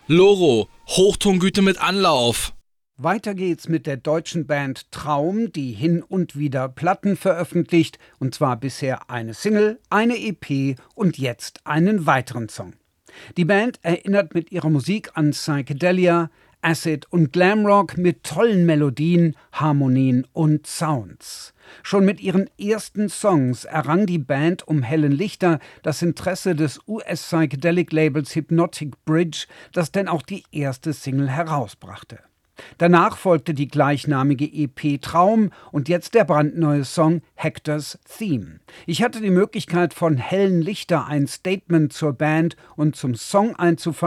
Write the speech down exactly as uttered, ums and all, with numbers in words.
Loro, Hochtongüte mit Anlauf. Weiter geht's mit der deutschen Band Traum, die hin und wieder Platten veröffentlicht, und zwar bisher eine Single, eine E P und jetzt einen weiteren Song. Die Band erinnert mit ihrer Musik an Psychedelia, Acid und Glamrock mit tollen Melodien, Harmonien und Sounds. Schon mit ihren ersten Songs errang die Band um Helen Lichter das Interesse des U S-Psychedelic-Labels Hypnotic Bridge, das denn auch die erste Single herausbrachte. Danach folgte die gleichnamige E P Traum und jetzt der brandneue Song Hector's Theme. Ich hatte die Möglichkeit, von Helen Lichter ein Statement zur Band und zum Song einzufangen